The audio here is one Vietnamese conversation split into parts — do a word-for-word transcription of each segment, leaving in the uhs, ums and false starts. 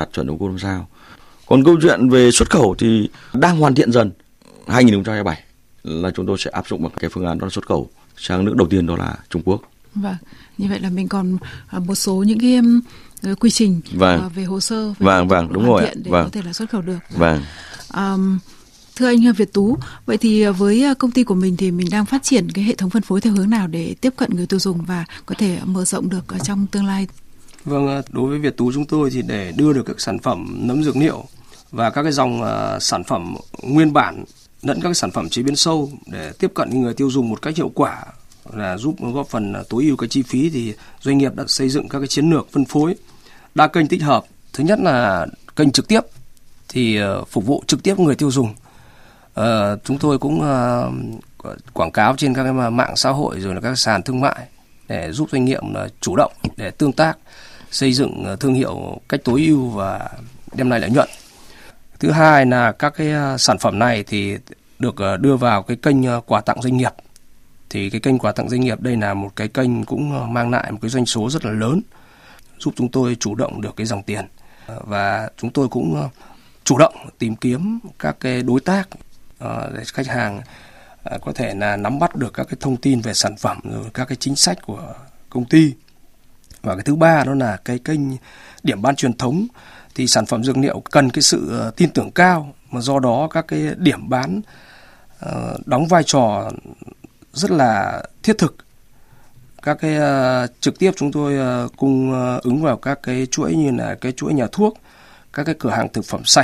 đạt chuẩn ô cốp năm sao. Còn câu chuyện về xuất khẩu thì đang hoàn thiện dần. hai không hai bảy là chúng tôi sẽ áp dụng một cái phương án đó là xuất khẩu sang nước đầu tiên, đó là Trung Quốc. Vâng, như vậy là mình còn một số những cái um, quy trình vâng. uh, về hồ sơ, về vâng, vâng, đúng hoàn rồi. thiện để vâng. có thể là xuất khẩu được. Vâng. Um, thưa anh Việt Tú, vậy thì với công ty của mình thì mình đang phát triển cái hệ thống phân phối theo hướng nào để tiếp cận người tiêu dùng và có thể mở rộng được ở trong tương lai? Vâng, đối với Việt Tú chúng tôi thì để đưa được các sản phẩm nấm dược liệu và các cái dòng uh, sản phẩm nguyên bản lẫn các cái sản phẩm chế biến sâu để tiếp cận người tiêu dùng một cách hiệu quả, là giúp góp phần tối ưu cái chi phí, thì doanh nghiệp đã xây dựng các cái chiến lược phân phối đa kênh tích hợp. Thứ nhất là kênh trực tiếp thì uh, phục vụ trực tiếp người tiêu dùng. Uh, chúng tôi cũng uh, quảng cáo trên các cái mạng xã hội rồi là các sàn thương mại để giúp doanh nghiệp uh, chủ động để tương tác, xây dựng uh, thương hiệu cách tối ưu và đem lại lợi nhuận. Thứ hai là các cái uh, sản phẩm này thì được uh, đưa vào cái kênh uh, quà tặng doanh nghiệp. Thì cái kênh quà tặng doanh nghiệp đây là một cái kênh cũng uh, mang lại một cái doanh số rất là lớn, giúp chúng tôi chủ động được cái dòng tiền. Uh, và chúng tôi cũng uh, chủ động tìm kiếm các cái đối tác để khách hàng có thể là nắm bắt được các cái thông tin về sản phẩm rồi các cái chính sách của công ty. Và cái thứ ba đó là cái kênh điểm bán truyền thống, thì sản phẩm dược liệu cần cái sự tin tưởng cao, mà do đó các cái điểm bán uh, đóng vai trò rất là thiết thực. Các cái uh, trực tiếp chúng tôi uh, cung uh, ứng vào các cái chuỗi như là cái chuỗi nhà thuốc, các cái cửa hàng thực phẩm sạch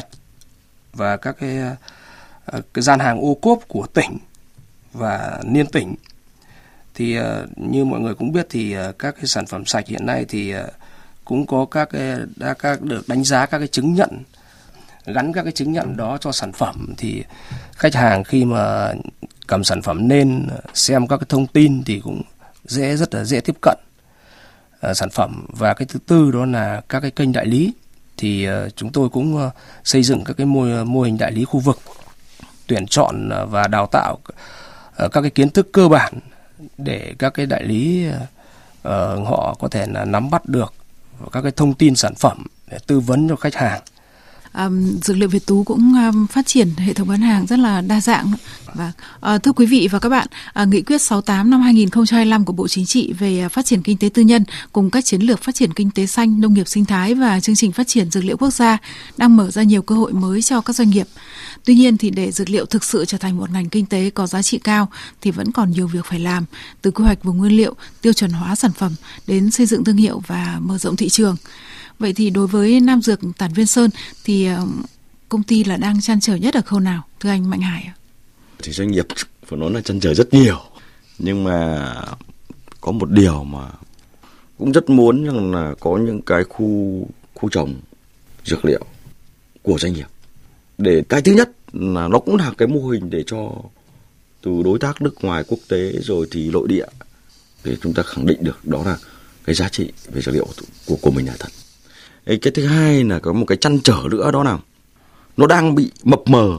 và các cái cái gian hàng ô cốp của tỉnh và liên tỉnh. Thì uh, như mọi người cũng biết thì uh, các cái sản phẩm sạch hiện nay thì uh, cũng có các cái đã các được đánh giá các cái chứng nhận, gắn các cái chứng nhận đó cho sản phẩm, thì khách hàng khi mà cầm sản phẩm nên xem các cái thông tin thì cũng dễ rất là dễ tiếp cận uh, sản phẩm. Và cái thứ tư đó là các cái kênh đại lý, thì uh, chúng tôi cũng uh, xây dựng các cái mô, mô hình đại lý khu vực, tuyển chọn và đào tạo các cái kiến thức cơ bản để các cái đại lý uh, họ có thể là nắm bắt được các cái thông tin sản phẩm để tư vấn cho khách hàng. Um, Dược liệu Việt Tú cũng um, phát triển hệ thống bán hàng rất là đa dạng. Và uh, thưa quý vị và các bạn, uh, nghị quyết sáu mươi tám năm hai không hai lăm của Bộ Chính trị về uh, phát triển kinh tế tư nhân cùng các chiến lược phát triển kinh tế xanh, nông nghiệp sinh thái và chương trình phát triển dược liệu quốc gia đang mở ra nhiều cơ hội mới cho các doanh nghiệp. Tuy nhiên thì để dược liệu thực sự trở thành một ngành kinh tế có giá trị cao thì vẫn còn nhiều việc phải làm, từ quy hoạch vùng nguyên liệu, tiêu chuẩn hóa sản phẩm đến xây dựng thương hiệu và mở rộng thị trường. Vậy thì đối với Nam Dược Tản Viên Sơn thì công ty là đang trăn trở nhất ở khâu nào, thưa anh Mạnh Hải? Thì doanh nghiệp phải nói là trăn trở rất nhiều, nhưng mà có một điều mà cũng rất muốn rằng là có những cái khu khu trồng dược liệu của doanh nghiệp. Để cái thứ nhất là nó cũng là cái mô hình để cho từ đối tác nước ngoài, quốc tế rồi thì nội địa để chúng ta khẳng định được đó là cái giá trị về dược liệu của của mình là thật. Cái thứ hai là có một cái trăn trở nữa, đó là nó đang bị mập mờ,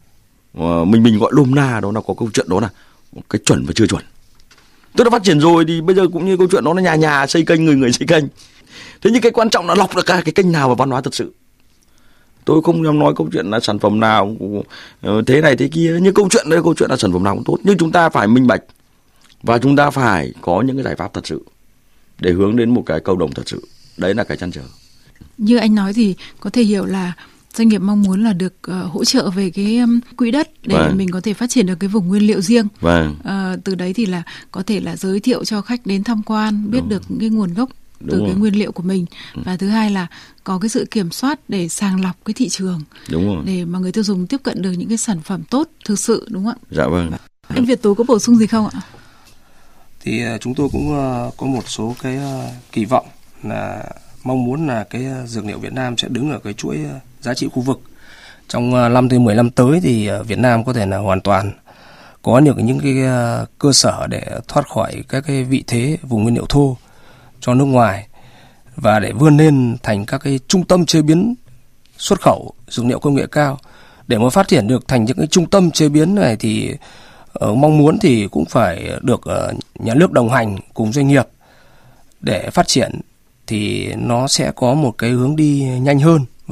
mình mình gọi lùm na, đó là có câu chuyện đó là cái chuẩn và chưa chuẩn. Tức là phát triển rồi thì bây giờ cũng như câu chuyện đó là nhà nhà xây kênh, người người xây kênh. Thế nhưng cái quan trọng là lọc được cái, cái kênh nào và văn hóa thật sự. Tôi không dám nói câu chuyện là sản phẩm nào thế này thế kia, nhưng câu chuyện đây câu chuyện là sản phẩm nào cũng tốt, nhưng chúng ta phải minh bạch và chúng ta phải có những cái giải pháp thật sự để hướng đến một cái cộng đồng thật sự. Đấy là cái trăn trở. Như anh nói thì có thể hiểu là doanh nghiệp mong muốn là được uh, hỗ trợ về cái um, quỹ đất để vâng. mình có thể phát triển được cái vùng nguyên liệu riêng. Vâng. Uh, từ đấy thì là có thể là giới thiệu cho khách đến tham quan, biết Đúng. được những cái nguồn gốc Đúng từ rồi. cái nguyên liệu của mình. Ừ. Và thứ hai là có cái sự kiểm soát để sàng lọc cái thị trường. Đúng rồi. Để mà người tiêu dùng tiếp cận được những cái sản phẩm tốt thực sự, đúng không ạ? Dạ vâng. Anh Việt Tú có bổ sung gì không ạ? Thì uh, chúng tôi cũng uh, có một số cái uh, kỳ vọng là mong muốn là cái dược liệu Việt Nam sẽ đứng ở cái chuỗi giá trị khu vực. Trong năm tới mười năm tới thì Việt Nam có thể là hoàn toàn có được những cái cơ sở để thoát khỏi các cái vị thế vùng nguyên liệu thô cho nước ngoài và để vươn lên thành các cái trung tâm chế biến xuất khẩu dược liệu công nghệ cao. Để mà phát triển được thành những cái trung tâm chế biến này thì uh, mong muốn thì cũng phải được uh, nhà nước đồng hành cùng doanh nghiệp để phát triển, thì nó sẽ có một cái hướng đi nhanh hơn.